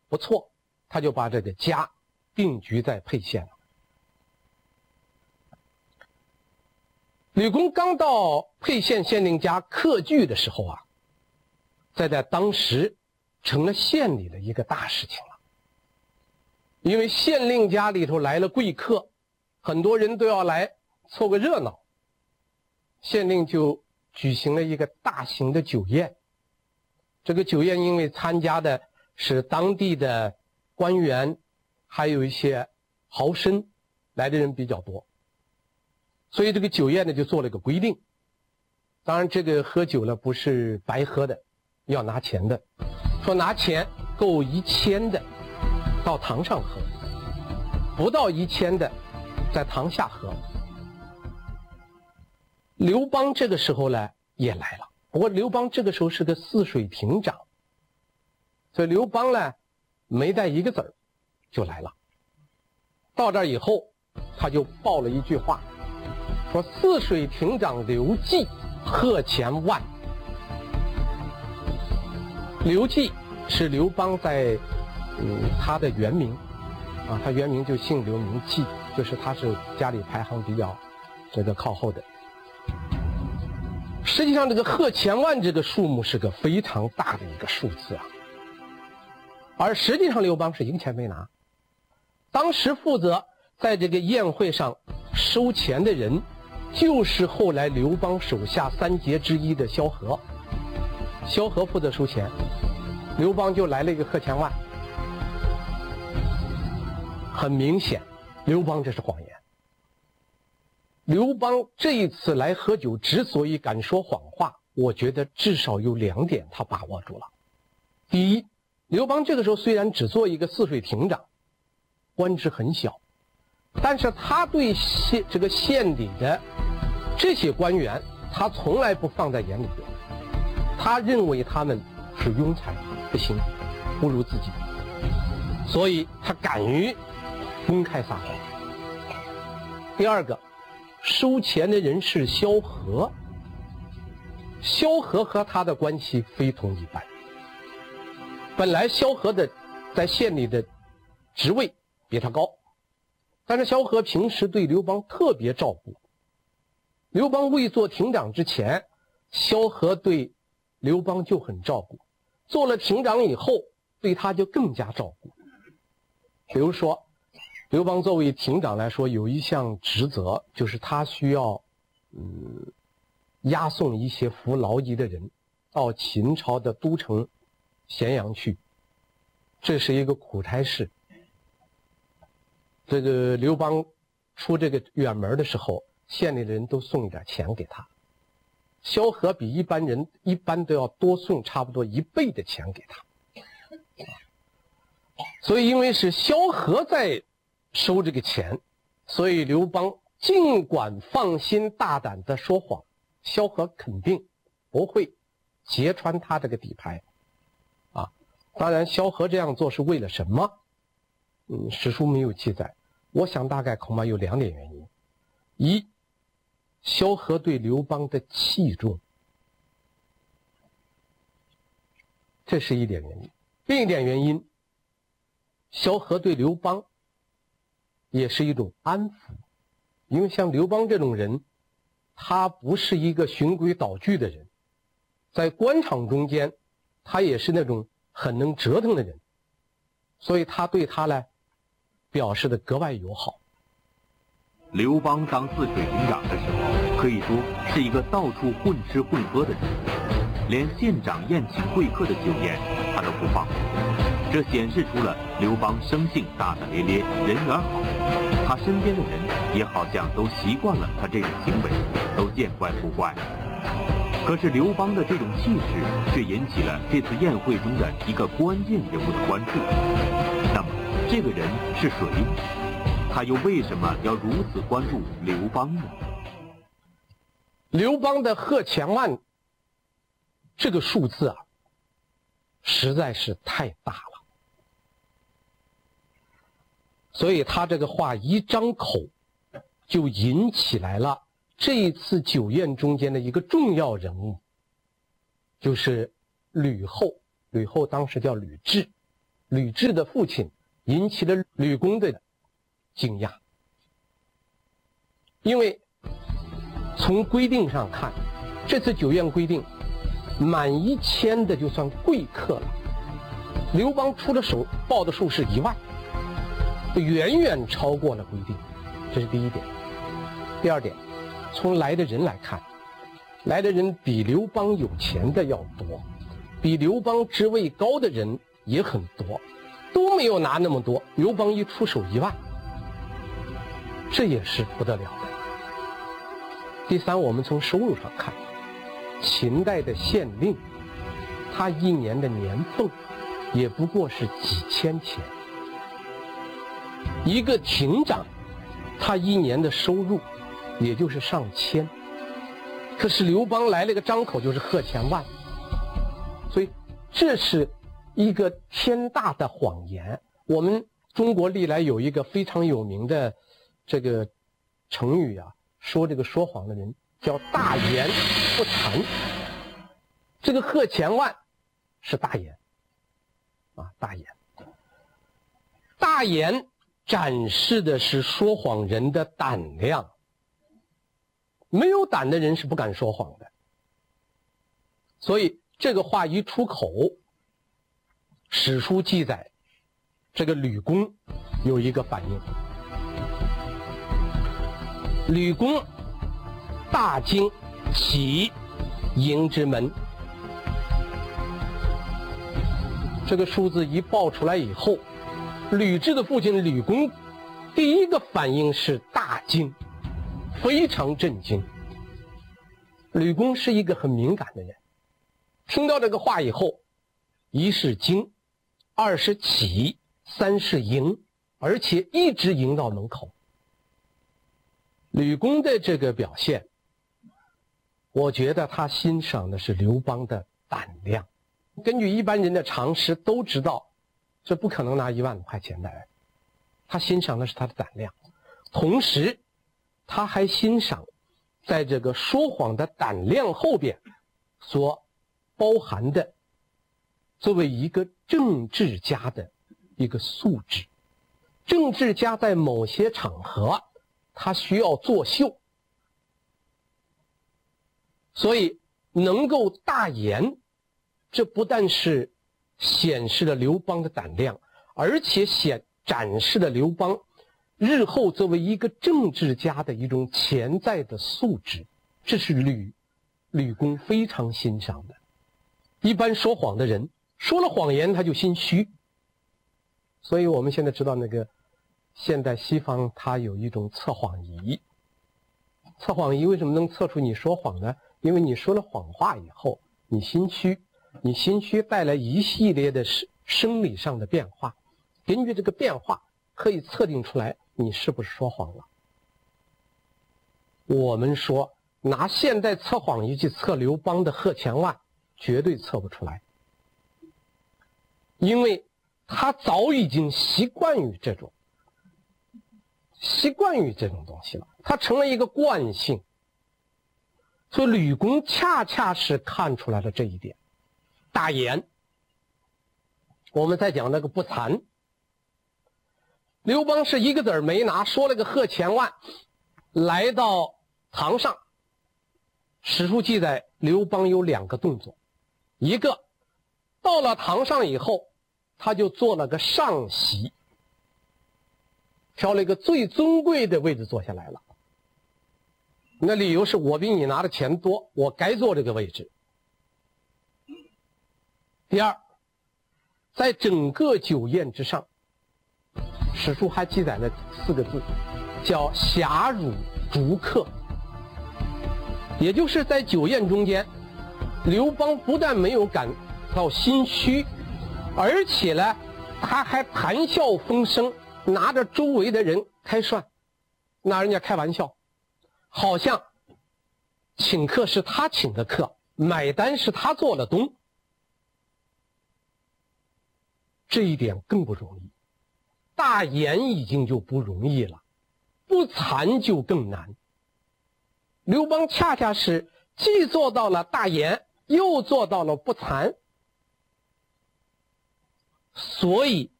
不错，他就把这个家定居在沛县了。吕公刚到沛县县令家客居的时候啊，在当时成了县里的一个大事情了。因为县令家里头来了贵客，很多人都要来凑个热闹，县令就举行了一个大型的酒宴。这个酒宴因为参加的是当地的官员，还有一些豪绅，来的人比较多，所以这个酒宴呢就做了个规定。当然这个喝酒呢不是白喝的，要拿钱的，说拿钱够1000的到堂上喝，不到1000的在堂下喝。刘邦这个时候呢也来了，不过刘邦这个时候是个泗水亭长，所以刘邦呢没带一个字儿就来了。到这儿以后他就报了一句话，说泗水亭长刘季贺钱万。刘季是刘邦在他的原名啊，他原名就姓刘名季，就是他是家里排行比较这个靠后的。实际上这个贺钱万这个数目是个非常大的一个数字啊，而实际上刘邦是一个钱没拿。当时负责在这个宴会上收钱的人就是后来刘邦手下3杰之一的萧何。萧何负责收钱，刘邦就来了一个贺钱万。很明显刘邦这是谎言。刘邦这一次来喝酒之所以敢说谎话，我觉得至少有2点他把握住了。第一，刘邦这个时候虽然只做一个泗水亭长，官职很小，但是他对这个县里的这些官员他从来不放在眼里边，他认为他们是庸才，不行，不如自己，所以他敢于公开撒谎。第二个，收钱的人是萧何，萧何和他的关系非同一般。本来萧何的在县里的职位比他高，但是萧何平时对刘邦特别照顾。刘邦未做亭长之前，萧何对刘邦就很照顾，做了亭长以后对他就更加照顾。比如说刘邦作为亭长来说，有一项职责，就是他需要押送一些服劳役的人到秦朝的都城咸阳去，这是一个苦差事。这个刘邦出这个远门的时候，县里的人都送一点钱给他，萧何比一般人一般都要多送差不多1倍的钱给他。所以因为是萧何在收这个钱，所以刘邦尽管放心大胆的说谎，萧何肯定不会揭穿他这个底牌啊。当然萧何这样做是为了什么？史书没有记载，我想大概恐怕有2点原因。一，萧何对刘邦的器重，这是一点原因。另一点原因，萧何对刘邦也是一种安抚。因为像刘邦这种人，他不是一个循规蹈矩的人，在官场中间他也是那种很能折腾的人，所以他对他呢表示的格外友好。 刘邦当泗水亭长的时候，可以说是一个到处混吃混喝的人，连县长宴请贵客的酒宴他都不放过。这显示出了刘邦生性大大咧咧，人缘好，他身边的人也好像都习惯了他这种行为，都见怪不怪。可是刘邦的这种气势却引起了这次宴会中的一个关键人物的关注。那么这个人是谁？他又为什么要如此关注刘邦呢？ 刘邦的贺钱万这个数字啊，实在是太大了，所以他这个话一张口就引起来了这一次酒宴中间的一个重要人物，就是吕后。吕后当时叫吕雉， 吕雉的父亲，引起了吕公的惊讶。因为从规定上看，这次酒宴规定满1000的就算贵客了，刘邦出的手报的数是1万，远远超过了规定，这是第一点。第二点，从来的人来看，来的人比刘邦有钱的要多，比刘邦职位高的人也很多，都没有拿那么多，刘邦一出手1万，这也是不得了的。第三，我们从收入上看，秦代的县令，他一年的年俸也不过是几千钱，一个亭长，他一年的收入也就是上千，可是刘邦来了个张口就是贺千万，所以这是一个天大的谎言。我们中国历来有一个非常有名的这个成语啊，说这个说谎的人叫大言不惭。这个贺千万是大言啊，大言。大言展示的是说谎人的胆量，没有胆的人是不敢说谎的。所以这个话一出口，史书记载这个吕公有一个反应。吕公大惊，起迎之门。这个数字一报出来以后，吕雉的父亲吕公第一个反应是大惊，非常震惊。吕公是一个很敏感的人，听到这个话以后，一是惊，二是起，三是迎，而且一直迎到门口。吕公的这个表现，我觉得他欣赏的是刘邦的胆量。根据一般人的常识都知道，这不可能拿1万块钱的人，他欣赏的是他的胆量。同时他还欣赏在这个说谎的胆量后边所包含的作为一个政治家的一个素质。政治家在某些场合他需要作秀，所以能够大言，这不但是显示了刘邦的胆量，而且展示了刘邦日后作为一个政治家的一种潜在的素质，这是吕公非常欣赏的。一般说谎的人说了谎言他就心虚，所以我们现在知道那个现代西方它有一种测谎仪。测谎仪为什么能测出你说谎呢？因为你说了谎话以后，你心虚，你心虚带来一系列的生理上的变化，根据这个变化可以测定出来你是不是说谎了。我们说拿现代测谎仪去测刘邦的贺千万，绝对测不出来，因为他早已经习惯于这种东西了，它成了一个惯性。所以吕公恰恰是看出来了这一点。大言，我们再讲那个不惭。刘邦是一个子儿没拿，说了个贺千万，来到堂上。史书记载刘邦有2个动作，一个到了堂上以后，他就做了个上席，挑了一个最尊贵的位置坐下来了。那理由是我比你拿的钱多，我该坐这个位置。第二，在整个酒宴之上，史书还记载了4个字，叫侠辱逐客。也就是在酒宴中间，刘邦不但没有感到心虚，而且呢，他还谈笑风生，拿着周围的人开涮，拿人家开玩笑，好像请客是他请的客，买单是他做了东。这一点更不容易，大言已经就不容易了，不惭就更难。刘邦恰恰是既做到了大言，又做到了不惭。 所以